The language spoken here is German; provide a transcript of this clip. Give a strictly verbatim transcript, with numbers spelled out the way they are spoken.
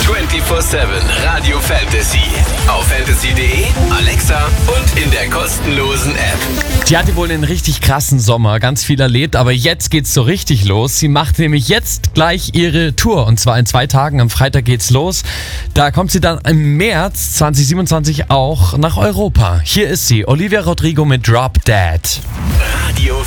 vierundzwanzig sieben Radio Fantasy. Auf fantasy punkt de, Alexa und in der kostenlosen App. Die hatte wohl einen richtig krassen Sommer, ganz viel erlebt, aber jetzt geht's so richtig los. Sie macht nämlich jetzt gleich ihre Tour und zwar in zwei Tagen. Am Freitag geht's los. Da kommt sie dann im März zwanzig siebenundzwanzig auch nach Europa. Hier ist sie, Olivia Rodrigo mit Drop Dead. Radio